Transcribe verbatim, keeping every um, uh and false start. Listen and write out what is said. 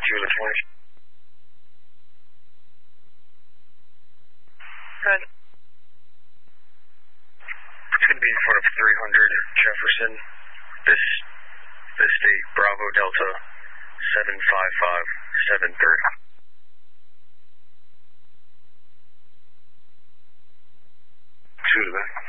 two to twenty. Good. It's going to be in front of three hundred Jefferson. This, this state, Bravo Delta seven five five seven three. Two to that.